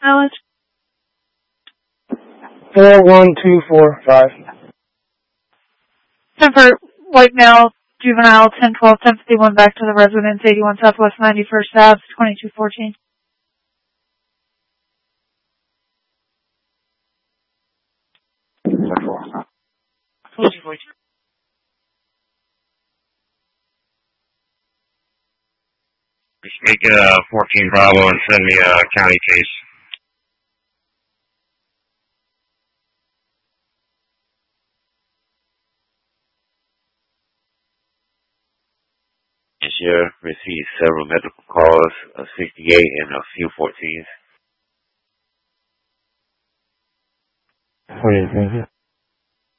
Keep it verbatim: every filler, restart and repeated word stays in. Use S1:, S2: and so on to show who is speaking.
S1: mileage?
S2: Four one two four five.
S1: ten for white male, juvenile, ten twelve, ten fifty-one, back to the residence, eighty-one Southwest ninety-first Ave, twenty-two fourteen.
S3: Just make it a fourteen Bravo and send me a county case. Sure, received several medical calls, a sixty-eight and a few fourteens.
S2: What is it?